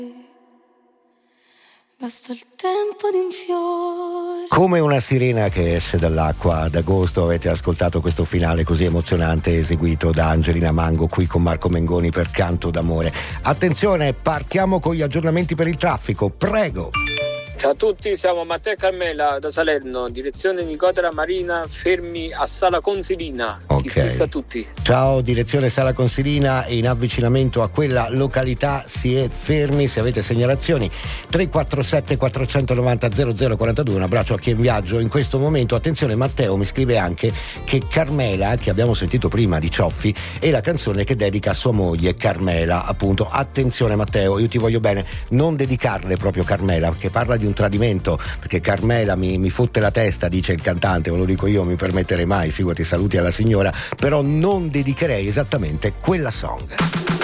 Basta il tempo di un fiore. Come una sirena che esce dall'acqua ad agosto avete ascoltato questo finale così emozionante eseguito da Angelina Mango qui con Marco Mengoni per Canto d'amore. Attenzione, partiamo con gli aggiornamenti per il traffico, prego. Ciao a tutti, siamo Matteo e Carmela da Salerno, direzione Nicotera Marina, fermi a Sala Consilina. Ok. A tutti. Ciao, direzione Sala Consilina, in avvicinamento a quella località si è fermi. Se avete segnalazioni 347 490 0042. Un abbraccio a chi è in viaggio in questo momento. Attenzione, Matteo mi scrive anche che Carmela, che abbiamo sentito prima di Cioffi, è la canzone che dedica a sua moglie Carmela, appunto. Attenzione Matteo, io ti voglio bene, non dedicarle proprio Carmela, perché parla di un tradimento, perché Carmela mi fotte la testa, dice il cantante, ve lo dico io, mi permetterei mai, figurati, saluti alla signora, però non dedicherei esattamente quella song.